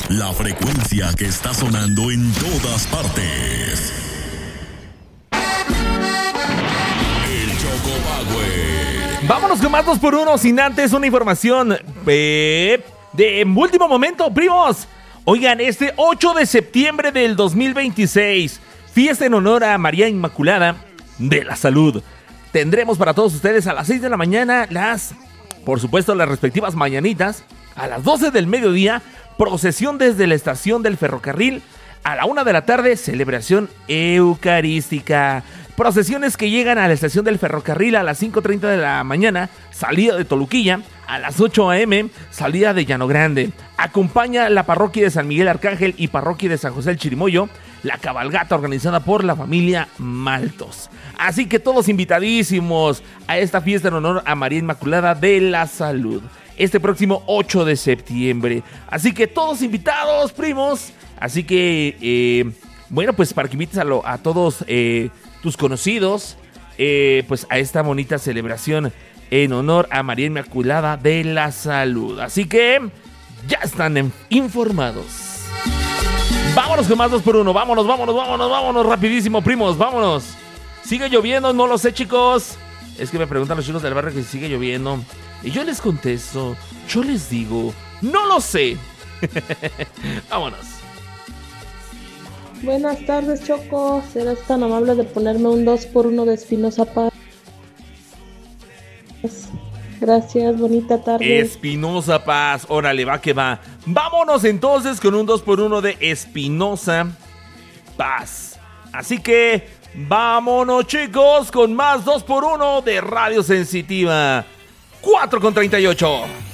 La frecuencia que está sonando en todas partes. El Chocopower. Vámonos con más 2x1 sin antes una información de último momento, primos. Oigan, este 8 de septiembre del 2026, fiesta en honor a María Inmaculada de la Salud. Tendremos para todos ustedes a las 6 de la mañana por supuesto, las respectivas mañanitas. A las 12 del mediodía, procesión desde la estación del ferrocarril. A la 1 de la tarde, celebración eucarística. Procesiones que llegan a la estación del ferrocarril a las 5:30 de la mañana, salida de Toluquilla. A las 8 a.m., salida de Llano Grande. Acompaña la parroquia de San Miguel Arcángel y parroquia de San José el Chirimoyo, la cabalgata organizada por la familia Maltos. Así que todos invitadísimos a esta fiesta en honor a María Inmaculada de la Salud. Este próximo 8 de septiembre. Así que todos invitados, primos. Así que, bueno, pues para que invites a todos tus conocidos, pues a esta bonita celebración en honor a María Inmaculada de la Salud. Así que ya están informados. Vámonos con más 2x1. Vámonos rapidísimo, primos, vámonos. ¿Sigue lloviendo? No lo sé, chicos. Es que me preguntan los chicos del barrio que si sigue lloviendo. Y yo les contesto, yo les digo, no lo sé. Vámonos. Buenas tardes, Choco. ¿Serás tan amable de ponerme un 2x1 de Espinosa Paz? Gracias, bonita tarde. Espinosa Paz, órale, va que va. Vámonos entonces con un 2x1 de Espinosa Paz. Así que vámonos, chicos, con más 2x1 de Radio Sensitiva. 4:38.